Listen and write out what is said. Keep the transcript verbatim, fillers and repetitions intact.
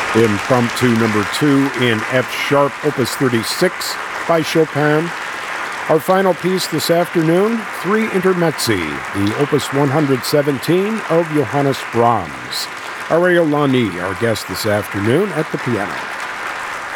Impromptu number two in F sharp, opus thirty-six by Chopin. Our final piece this afternoon, Three Intermezzi, the opus one hundred seventeen of Johannes Brahms. Ariel Lani, our guest this afternoon at the piano.